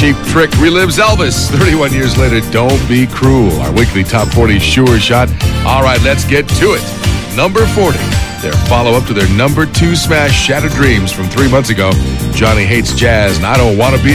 Cheap Trick relives Elvis 31 years later. Don't Be Cruel, our weekly top 40 sure shot. All right, let's get to it. Number 40, their follow-up to their number 2 smash, Shattered Dreams, from 3 months ago. Johnny Hates Jazz, and I Don't Want to Be